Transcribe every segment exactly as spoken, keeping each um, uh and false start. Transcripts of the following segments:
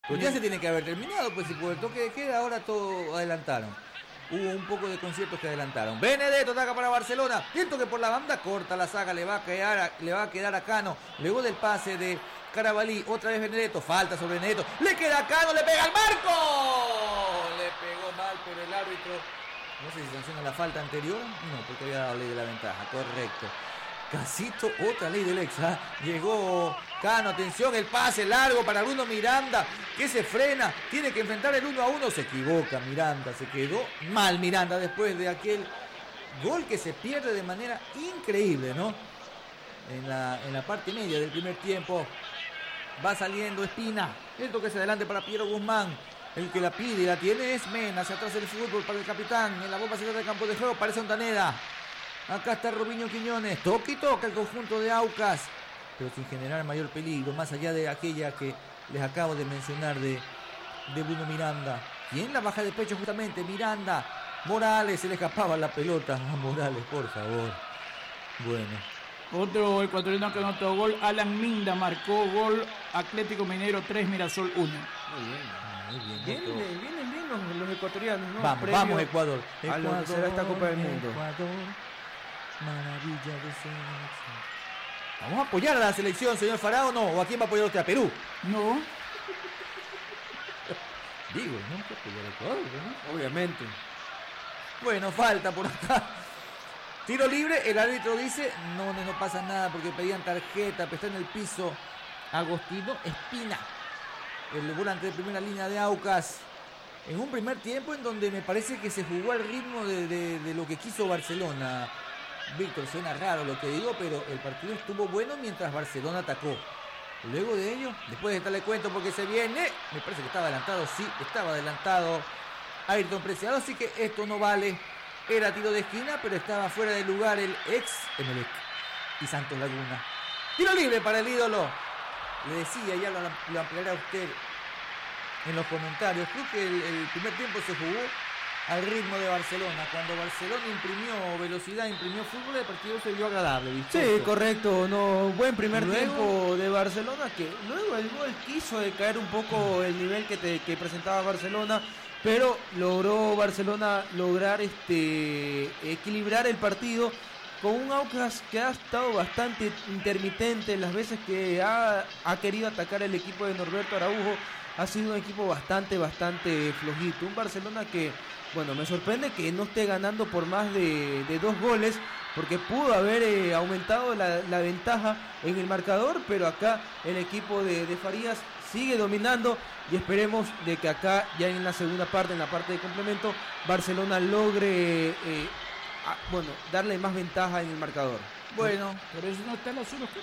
Pues ya se tiene que haber terminado, pues si por el toque de queda ahora todo adelantaron. Hubo un poco de conciertos que adelantaron. Benedetto ataca para Barcelona. Siento que por la banda corta la saga le va a quedar a, le va a quedar a Cano. Luego del pase de Carabalí, otra vez Benedetto, falta sobre Benedetto. Le queda a Cano, le pega al marco. Le pegó mal, pero el árbitro, no sé si sanciona la falta anterior. No, porque había dado ley de la ventaja. Correcto. Casito, otra ley del ex. ¿eh? Llegó Cano, atención, el pase largo para Bruno Miranda, que se frena, tiene que enfrentar el uno a uno, se equivoca Miranda, se quedó mal Miranda después de aquel gol que se pierde de manera increíble, ¿no? En la, en la parte media del primer tiempo, va saliendo Espina, el toque hacia adelante para Piero Guzmán, el que la pide y la tiene es Mena, hacia atrás el fútbol para el capitán, en la bomba central del campo de juego, parece Ontaneda. Acá está Robinho Quiñones, toca y toca el conjunto de Aucas, pero sin generar mayor peligro, más allá de aquella que les acabo de mencionar de, de Bruno Miranda. ¿Quién la baja de pecho justamente? Miranda. Morales, se le escapaba la pelota a Morales, por favor. Bueno. Otro ecuatoriano que anotó gol, Alan Minda marcó gol, Atlético Mineiro tres, Mirasol uno. Muy bien. Muy bien. Vienen, vienen, vienen bien los, los ecuatorianos, ¿no? Vamos, Premio vamos Ecuador. A lo que será esta Copa del Mundo. Ecuador, maravilla de selección. ¿Vamos a apoyar a la selección, señor Farao, o no? ¿O a quién va a apoyar usted? ¿A Perú? No. Digo, ¿no? ¿Qué apoyar a Ecuador, no? Obviamente. Bueno, falta por acá. Tiro libre, el árbitro dice, no, no, no pasa nada porque pedían tarjeta, pero está en el piso Agostino Espina, el volante de primera línea de Aucas, en un primer tiempo en donde me parece que se jugó al ritmo de, de, de lo que quiso Barcelona. Víctor, suena raro lo que digo, pero el partido estuvo bueno mientras Barcelona atacó. Luego de ello, después de estarle cuento porque se viene, me parece que estaba adelantado, sí, estaba adelantado Ayrton Preciado, así que esto no vale. Era tiro de esquina, pero estaba fuera de lugar el ex Emelec y Santos Laguna. Tiro libre para el ídolo. Le decía, ya lo, lo ampliará usted en los comentarios. Creo que el, el primer tiempo se jugó al ritmo de Barcelona. Cuando Barcelona imprimió velocidad, imprimió fútbol, el partido se vio agradable. ¿Viste? Sí, correcto. No, buen primer Luego, tiempo de Barcelona, que luego el gol quiso decaer un poco el nivel que, te, que presentaba Barcelona, pero logró Barcelona lograr este equilibrar el partido con un Aucas que ha estado bastante intermitente las veces que ha, ha querido atacar el equipo de Norberto Araujo. Ha sido un equipo bastante, bastante flojito. Un Barcelona que, bueno, me sorprende que no esté ganando por más de, de dos goles, porque pudo haber eh, aumentado la, la ventaja en el marcador, pero acá el equipo de, de Farías sigue dominando y esperemos de que acá, ya en la segunda parte, en la parte de complemento, Barcelona logre, eh, a, bueno, darle más ventaja en el marcador. Bueno, por eso no está en la zona oscura.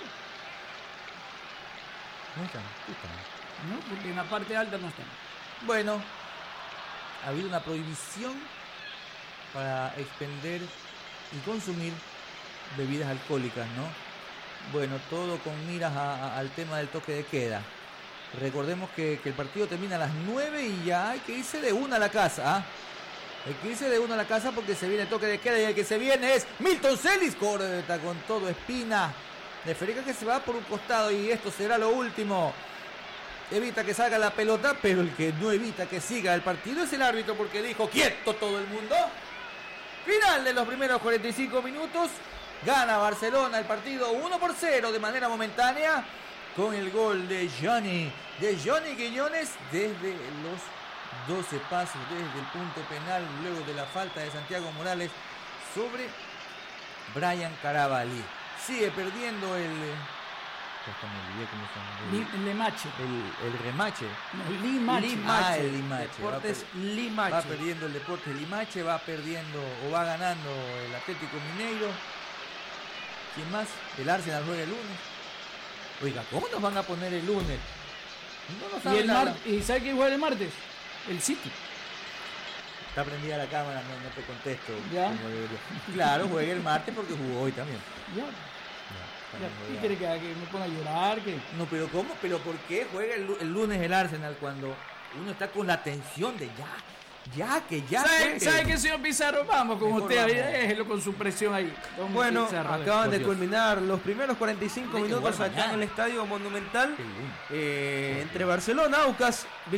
No están, están. No, porque en la parte alta no están. Bueno, ha habido una prohibición para expender y consumir bebidas alcohólicas, ¿no? Bueno, todo con miras a, a, al tema del toque de queda. Recordemos que, que el partido termina a las nueve y ya hay que irse de una a la casa, ¿ah? Hay que irse de una a la casa porque se viene el toque de queda y el que se viene es Milton Celis. Corta con todo Espina. De Federica que se va por un costado y esto será lo último. Evita que salga la pelota, pero el que no evita que siga el partido es el árbitro porque dijo quieto todo el mundo. Final de los primeros cuarenta y cinco minutos. Gana Barcelona el partido uno por cero de manera momentánea con el gol de Johnny, de Johnny Quiñones desde los doce pasos, desde el punto penal, luego de la falta de Santiago Morales sobre Brian Carabalí. Sigue perdiendo el... Hasta me olvidé cómo se llama. El Limache. El, el remache. No, Limache. Limache. Ah, el Limache. Deportes va, per- Limache. va perdiendo el Deportes Limache, va perdiendo o va ganando el Atlético Mineiro. ¿Quién más? El Arsenal juega el lunes. Oiga, ¿cómo nos van a poner el lunes? No nos ¿Y, saben el nada. mar- ¿Y sabe quién juega el martes? El City. Está prendida la cámara, no, no te contesto. ¿Ya? como debería. Claro, juega el martes porque jugó hoy también. Ya. Ya, ya. también ¿Y juega. quiere que, que me ponga a llorar? Que... No, pero ¿cómo? ¿Pero por qué juega el, lu- el lunes el Arsenal cuando uno está con la tensión de ya, ya, que ya ¿Sabe, juegue? ¿Sabe qué, señor Pizarro? Vamos con Mejor usted, ahí, vamos. déjelo con su presión ahí. Don Bueno, Pizarro, a ver. acaban por de Dios. culminar los primeros cuarenta y cinco Hay que minutos jugar acá en mañana. el Estadio Monumental Qué lindo. eh, entre Barcelona, Aucas,